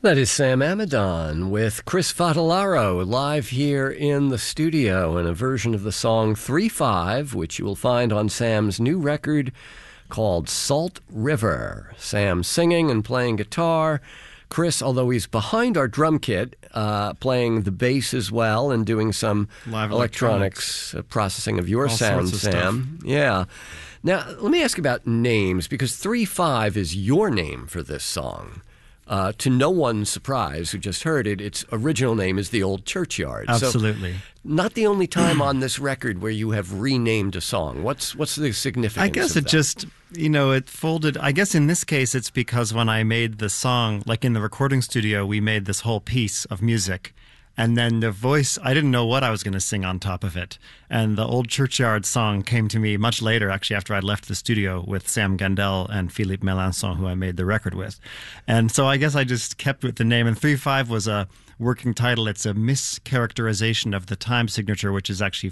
That is Sam Amidon with Chris Fotolaro live here in the studio in a version of the song 3-5, which you will find on Sam's new record called Salt River. Sam singing and playing guitar. Chris, although he's behind our drum kit, playing the bass as well and doing some live electronics processing of your all sound, sorts of Sam. stuff. Yeah. Now, let me ask you about names, because 3-5 is your name for this song. To no one's surprise who just heard it, its original name is The Old Churchyard. Absolutely. So, not the only time on this record where you have renamed a song. What's the significance I guess of it that? just, it folded. I guess in this case, it's because when I made the song, like in the recording studio, we made this whole piece of music. And then the voice, I didn't know what I was going to sing on top of it. And the Old Churchyard song came to me much later, actually, after I'd left the studio with Sam Gandel and Philippe Melançon, who I made the record with. And so I guess I just kept with the name. And 3-5 was a working title. It's a mischaracterization of the time signature, which is actually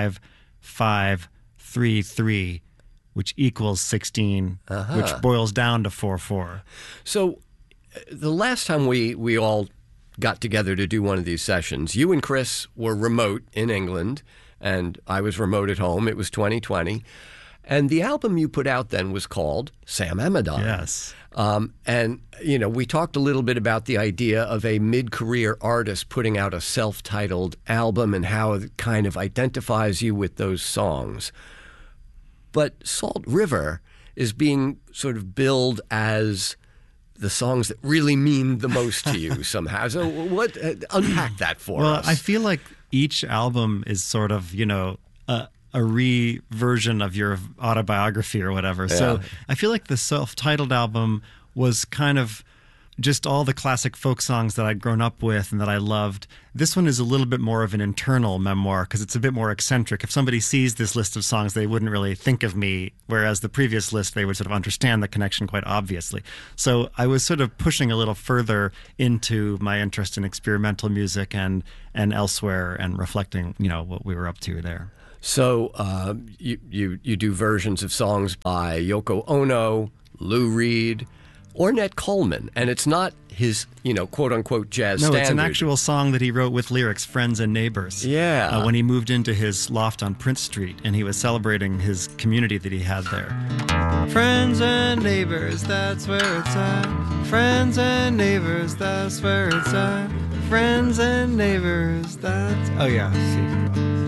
5-5-3-3, which equals 16, which boils down to 4-4. So the last time we all got together to do one of these sessions, you and Chris were remote in England, and I was remote at home. It was 2020. And the album you put out then was called Sam Amidon. Yes. And, we talked a little bit about the idea of a mid-career artist putting out a self-titled album and how it kind of identifies you with those songs. But Salt River is being sort of billed as the songs that really mean the most to you somehow. So unpack that for us. Well, I feel like each album is sort of, a re-version of your autobiography or whatever. Yeah. So I feel like the self-titled album was kind of just all the classic folk songs that I'd grown up with and that I loved. This one is a little bit more of an internal memoir because it's a bit more eccentric. If somebody sees this list of songs, they wouldn't really think of me, whereas the previous list, they would sort of understand the connection quite obviously. So I was sort of pushing a little further into my interest in experimental music and elsewhere and reflecting, what we were up to there. So you do versions of songs by Yoko Ono, Lou Reed, Ornette Coleman, and it's not his, quote-unquote jazz standard. No, it's an actual song that he wrote with lyrics, Friends and Neighbors. Yeah. When he moved into his loft on Prince Street, and he was celebrating his community that he had there. Friends and neighbors, that's where it's at. Friends and neighbors, that's where it's at. Friends and neighbors, that's... Oh, yeah, see.